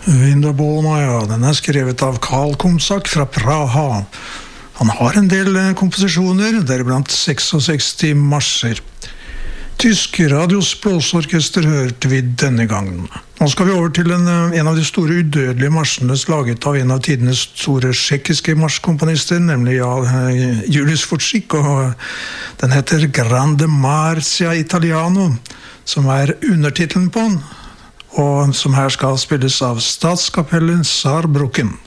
Vindabona, ja, den skrevet av Karl Komsak fra Praha. Han har en del komposisjoner, deriblant 66 marsjer. Tysk radios blåsorkester hørte vi denne gangen. Nå skal vi over til en av de store udødelige marsjene laget av en av tidenes store tsjekkiske marsjkomponister, nemlig Julius Wojcik, og den heter Grande Marcia Italiano, som undertitelen på den, og som her skal spilles av Statskapellen Saarbrücken.